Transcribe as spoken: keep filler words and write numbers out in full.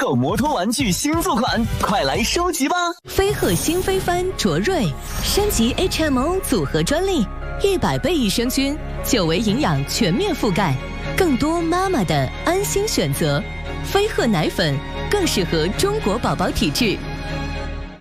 狗摩托玩具新作款，快来收集吧！ 飞鹤新飞帆卓瑞升级 H M O 组合专利，一百倍益生菌，久维营养全面覆盖，更多妈妈的安心选择。飞鹤奶粉更适合中国宝宝体质。